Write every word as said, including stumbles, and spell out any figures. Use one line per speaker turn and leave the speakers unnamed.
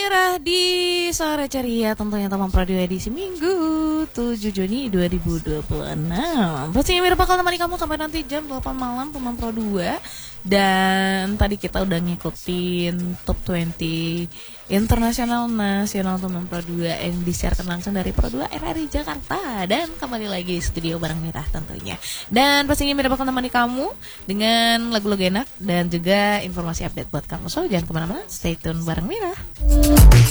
Mirah di sore ceria, tentunya teman Prodiyo edisi Minggu tujuh Juni dua ribu dua puluh enam. Pastinya Mirah bakal temani kamu sampai nanti jam delapan malam teman Pro dua. Dan tadi kita udah ngikutin top dua puluh internasional nasional teman Pro dua yang disiarkan langsung dari Pro dua R R I Jakarta. Dan kembali lagi di studio bareng Mirah tentunya. Dan pastinya Mirah bakal temani kamu dengan lagu-lagu enak dan juga informasi update buat kamu. So jangan kemana-mana, stay tune bareng Mirah.